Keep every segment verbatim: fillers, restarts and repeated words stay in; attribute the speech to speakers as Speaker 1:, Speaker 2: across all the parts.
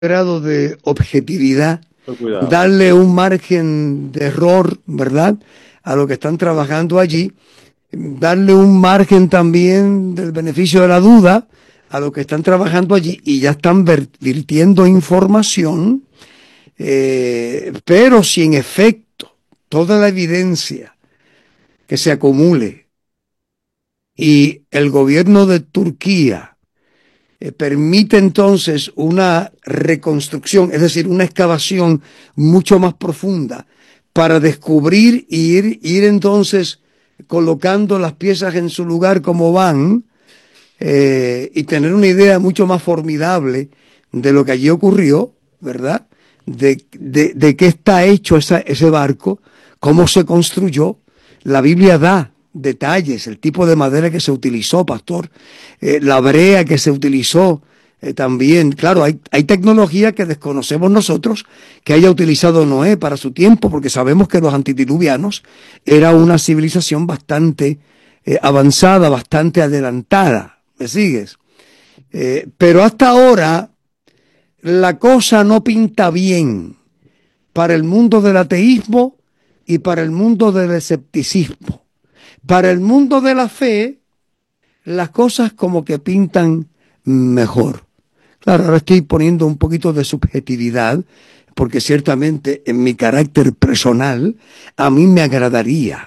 Speaker 1: grado de objetividad,
Speaker 2: Con cuidado.
Speaker 1: darle un margen de error, ¿verdad?, a lo que están trabajando allí, darle un margen también del beneficio de la duda a lo que están trabajando allí y ya están vertiendo información, eh, pero si en efecto toda la evidencia que se acumule y el gobierno de Turquía eh, permite entonces una reconstrucción, es decir, una excavación mucho más profunda para descubrir y ir, ir entonces colocando las piezas en su lugar como van, eh, y tener una idea mucho más formidable de lo que allí ocurrió, ¿verdad? De, de, de qué está hecho esa, ese barco, cómo se construyó. La Biblia da detalles, el tipo de madera que se utilizó, pastor, eh, la brea que se utilizó, eh, también. Claro, hay, hay tecnología que desconocemos nosotros que haya utilizado Noé para su tiempo, porque sabemos que los antediluvianos era una civilización bastante eh, avanzada, bastante adelantada. ¿Me sigues? Eh, pero hasta ahora la cosa no pinta bien para el mundo del ateísmo y para el mundo del escepticismo. Para el mundo de la fe, las cosas como que pintan mejor. Claro, ahora estoy poniendo un poquito de subjetividad, porque ciertamente en mi carácter personal, a mí me agradaría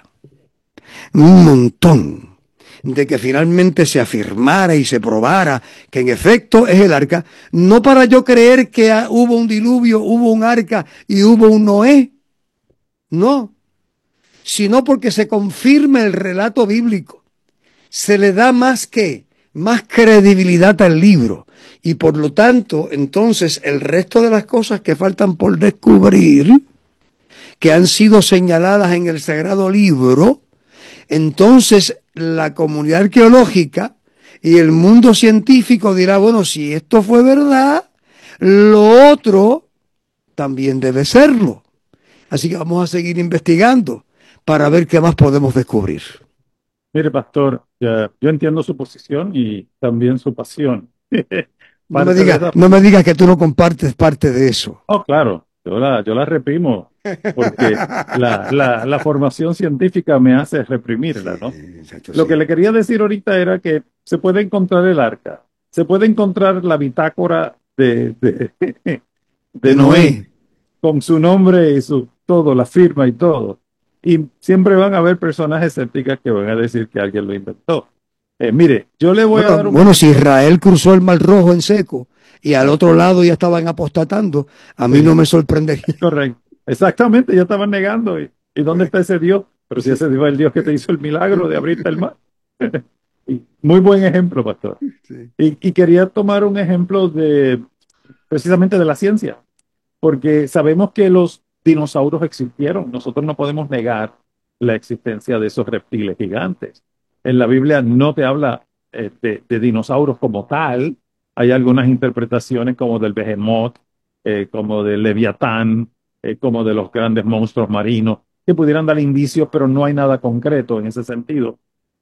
Speaker 1: un montón de que finalmente se afirmara y se probara que en efecto es el arca, no para yo creer que hubo un diluvio, hubo un arca y hubo un Noé, no, sino porque se confirma el relato bíblico, se le da más que, más credibilidad al libro y por lo tanto entonces el resto de las cosas que faltan por descubrir, que han sido señaladas en el sagrado libro, entonces la comunidad arqueológica y el mundo científico dirá, bueno, si esto fue verdad, lo otro también debe serlo. Así que vamos a seguir investigando para ver qué más podemos descubrir.
Speaker 2: Mire, pastor, ya, yo entiendo su posición y también su pasión.
Speaker 1: No me
Speaker 2: Parte de
Speaker 1: digas,
Speaker 2: esa.
Speaker 1: no me digas que tú no compartes parte de eso.
Speaker 2: Oh, claro, yo la, yo la reprimo porque la, la, la formación científica me hace reprimirla,
Speaker 1: Sí,
Speaker 2: ¿no?
Speaker 1: exacto,
Speaker 2: Lo que
Speaker 1: sí.
Speaker 2: le quería decir ahorita era que se puede encontrar el arca, se puede encontrar la bitácora de, de, de
Speaker 1: De
Speaker 2: Noé
Speaker 1: Noé.
Speaker 2: con su nombre y su todo, la firma y todo. Y siempre van a haber personas escépticas que van a decir que alguien lo inventó. Eh, mire, yo le voy a
Speaker 1: Bueno,
Speaker 2: dar un
Speaker 1: bueno, si
Speaker 2: ejemplo.
Speaker 1: Israel cruzó el Mar Rojo en seco y al
Speaker 2: Eh,
Speaker 1: otro lado ya estaban apostatando, a mí
Speaker 2: sí,
Speaker 1: no me sorprendería.
Speaker 2: correcto. Exactamente, ya estaban negando. ¿Y, y dónde está ese Dios? Pero si
Speaker 1: Sí.
Speaker 2: ese Dios es el Dios que te hizo el milagro de abrirte el mar. Y muy buen ejemplo, pastor.
Speaker 1: Sí.
Speaker 2: Y, y quería tomar un ejemplo de precisamente de la ciencia, porque sabemos que los dinosaurios existieron. Nosotros no podemos negar la existencia de esos reptiles gigantes. En la Biblia no te habla eh, de, de dinosaurios como tal. Hay algunas interpretaciones como del Behemoth, eh, como del Leviatán, eh, como de los grandes monstruos marinos, que pudieran dar indicios, pero no hay nada concreto en ese sentido.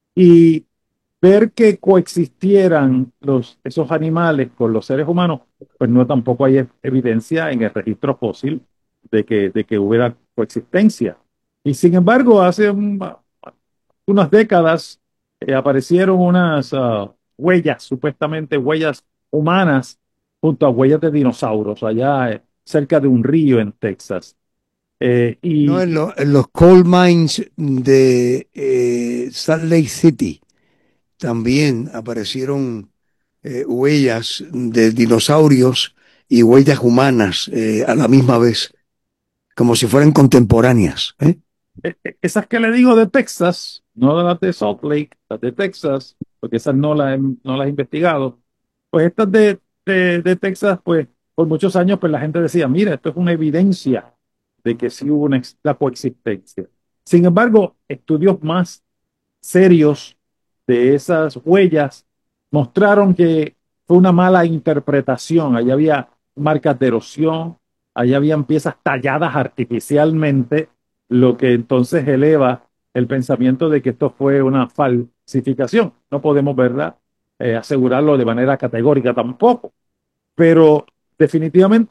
Speaker 2: Y ver que coexistieran los, esos animales con los seres humanos, pues no tampoco hay e- evidencia en el registro fósil de que, de que hubiera coexistencia. Y sin embargo, hace un- unas décadas eh, aparecieron unas ah, huellas, supuestamente huellas humanas, junto a huellas de dinosaurios, allá eh, cerca de un río en Texas. Eh,
Speaker 1: No,
Speaker 2: y
Speaker 1: en, lo- en los coal mines de eh, Salt Lake City también aparecieron eh, huellas de dinosaurios y huellas humanas eh, a la misma vez, como si fueran contemporáneas, ¿eh?
Speaker 2: eh, eh, esas que le digo de Texas, no de las de Salt Lake, las de Texas, porque esas no las, he- no las he investigado, pues estas de, de, de Texas, pues por muchos años pues la gente decía, mira, esto es una evidencia de que sí hubo una ex- la coexistencia. Sin embargo, estudios más serios de esas huellas mostraron que fue una mala interpretación. Allá había marcas de erosión, allá habían piezas talladas artificialmente, lo que entonces eleva el pensamiento de que esto fue una falsificación. No podemos, ¿verdad?, eh, asegurarlo de manera categórica tampoco, pero definitivamente